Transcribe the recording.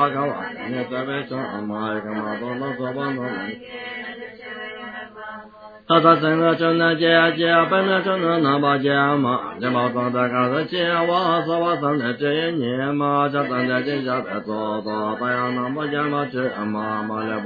巴嘎瓦，你这边说马一个马多那说吧那。他他真的真的接本来真的那把接嘛，这把装在干的接我是我真的这一年嘛，这真的这下在做大呀那么接嘛这嘛嘛了。